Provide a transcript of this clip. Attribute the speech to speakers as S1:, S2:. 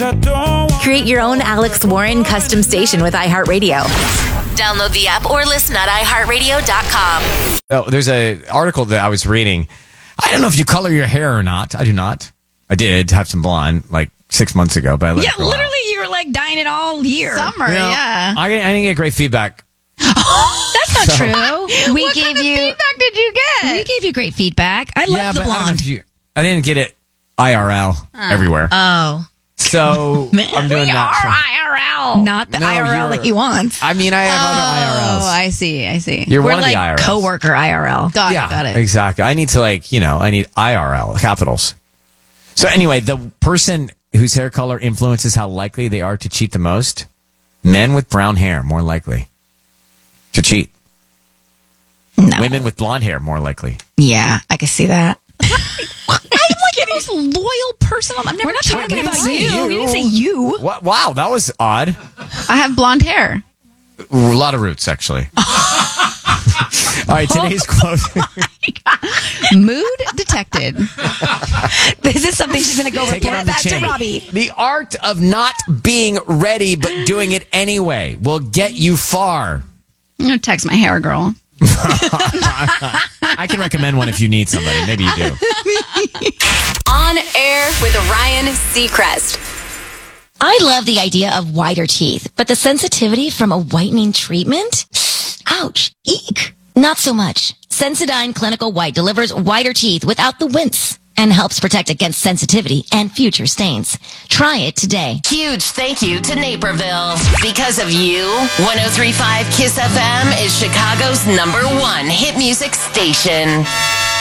S1: Create your own Alex Warren custom station with iHeartRadio. Download the app or listen at iHeartRadio.com.
S2: Oh, there's an article that I was reading. I don't know if you color your hair or not. I do not. I did have some blonde like 6 months ago, but I let it grow
S3: literally,
S2: out.
S3: you were like dyeing it all year.
S4: Summer,
S2: You know,
S4: yeah.
S2: I didn't get great feedback.
S3: That's not true. We
S4: What
S3: gave
S4: kind of
S3: you
S4: feedback did you get?
S3: we gave you great feedback. I love the
S2: but I don't know
S3: blonde.
S2: if I didn't get it IRL everywhere.
S3: Oh,
S2: So I'm doing that.
S3: IRL, not the
S2: No,
S3: IRL
S2: you're-
S3: that he wants.
S2: I mean, I have
S4: Oh,
S2: other IRLs.
S4: I see.
S2: You're
S3: We're
S2: one of
S3: like
S2: the IRLs.
S3: coworker IRL.
S4: Got
S2: Yeah,
S4: it.
S2: exactly. I need to I need IRL, capitals. So anyway, the person whose hair color influences how likely they are to cheat the most, men with brown hair, more likely to cheat.
S3: No.
S2: Women with blonde hair, more likely.
S3: Yeah, I can see that.
S4: I'm like the most loyal person on. I'm never
S3: We're not talking
S2: didn't
S3: about
S2: say
S3: you.
S2: you.
S3: We didn't say you.
S2: What? Wow, that was odd.
S4: I have blonde hair.
S2: A lot of roots, actually. All right, today's quote.
S4: Mood detected.
S3: This is something she's going to go
S2: Take it
S3: report
S2: on the
S3: back to
S2: chin.
S3: Robbie.
S2: The art of not being ready but doing it anyway will get you far.
S4: I'm gonna text my hair girl.
S2: I can recommend one if you need somebody. Maybe you do.
S1: On air with Ryan Seacrest.
S5: I love the idea of whiter teeth, but the sensitivity from a whitening treatment? Ouch. Eek. Not so much. Sensodyne Clinical White delivers whiter teeth without the wince and helps protect against sensitivity and future stains. Try it today.
S6: Huge thank you to Naperville. Because of you, 103.5 KISS FM is Chicago's #1 hit music station.